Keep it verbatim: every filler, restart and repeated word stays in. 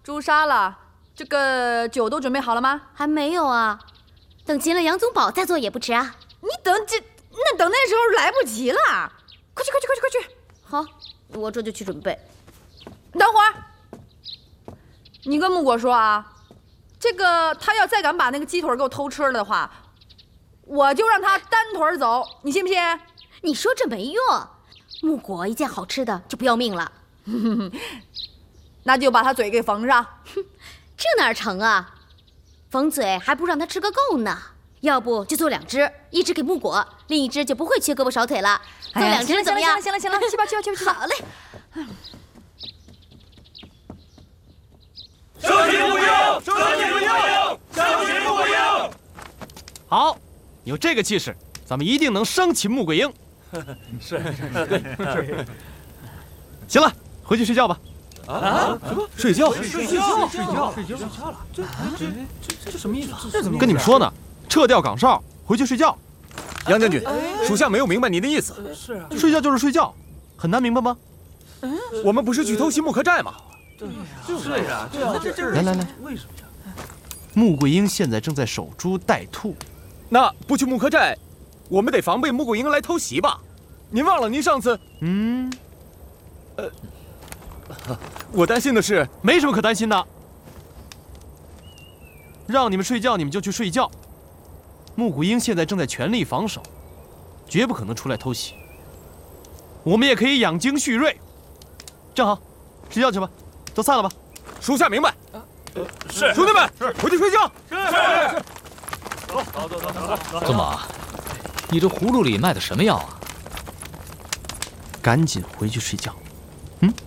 朱砂了，这个酒都准备好了吗？ 还没有啊，等擒了杨宗保再做也不迟啊。 你等这，那等那时候来不及了。快去快去快去快去！ 好，我这就去准备。 等会儿，你跟木果说啊，这个他要再敢把那个鸡腿给我偷吃了的话，我就让他单腿走，你信不信？ 你说这没用，木果一见好吃的就不要命了。 那就把他嘴给缝上。 这哪成啊？缝嘴还不如让他吃个够呢。要不就做两只，一只给木果，另一只就不会缺胳膊少腿了。做两只怎么样？ 行了行了行了行了，去吧去吧去吧去吧。 好嘞。 生擒木鹰，生擒木鹰，生擒木鹰。 好，有这个气势，咱们一定能生擒穆桂英。 是。 行了，回去睡觉吧。 啊？ 什么？睡觉？ 睡觉？睡觉？睡觉？睡觉了？这这这这什么意思？这怎么？ 跟你们说呢，撤掉岗哨，回去睡觉。 杨将军，属下没有明白你的意思。 是啊， 睡觉就是睡觉，很难明白吗？ 我们不是去偷袭木刻寨吗？ 对呀，就是啊，对啊，这这来来来， 为什么呀？ 穆桂英现在正在守株待兔。 那不去木刻寨，我们得防备穆桂英来偷袭吧？您忘了您上次…… 嗯， 呃，我担心的是， 没什么可担心的。让你们睡觉，你们就去睡觉。穆桂英现在正在全力防守，绝不可能出来偷袭。我们也可以养精蓄锐。正好，睡觉去吧，都散了吧。 属下明白。 是， 兄弟们，回去睡觉。 是是。走走走走走。 宗马，你这葫芦里卖的什么药啊？ 赶紧回去睡觉。嗯。